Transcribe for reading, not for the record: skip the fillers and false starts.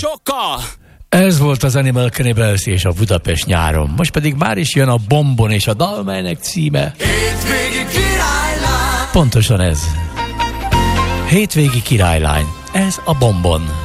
sokkal! Ez volt az Animal Cannibals és a Budapest nyáron. Most pedig már is jön a Bombon és a dal, melynek címe Hétvégi királylány. pontosan ez. Hétvégi királylány. Ez a Bombon.